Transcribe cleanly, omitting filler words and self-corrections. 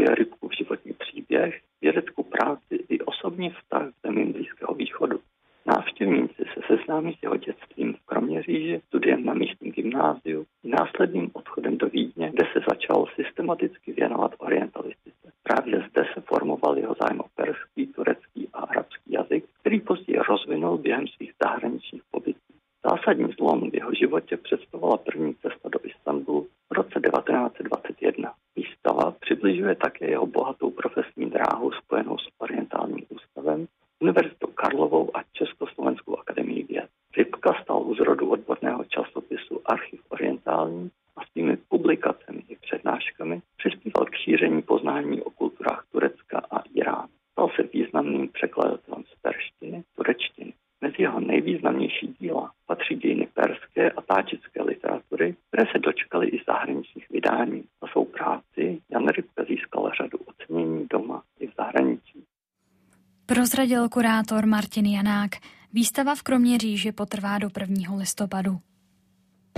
představuje Rybkův životní příběh, vědeckou práci i osobní vztah k zemím Blízkého východu. Návštěvníci se seznámí s jeho dětstvím v Kroměříži, studiem na místním gymnáziu i následným odchodem do Vídně, kde se začal systematicky věnovat orientalistice. Právě zde se formoval jeho zájem o perský, turecký a arabský jazyk, který později rozvinul během svých zahraničních pobytů. Zásadní zlom v jeho životě představovala první cesta do Istanbulu v roce 1921. Výstava přibližuje také jeho bohatou profesní dráhu spojenou s orientálním ústavem, Univerzitou Karlovou a Československou akademií věd. Rybka stal u zrodu odborného časopisu Archiv orientální a svými publikacemi i přednáškami přispíval k šíření poznání o kulturách Turecka a Iránu. Stal se významným překladatelem z perštiny, turečtiny. Mezi jeho nejvýznamnější díla patří dějiny perské a táčické literatury, které se dočkaly i zahraničních vydání. Za svou práci Jan Rybka získal řadu ocenění doma i v zahraničí. Prozradil kurátor Martin Janák. Výstava v Kroměříži potrvá do 1. listopadu.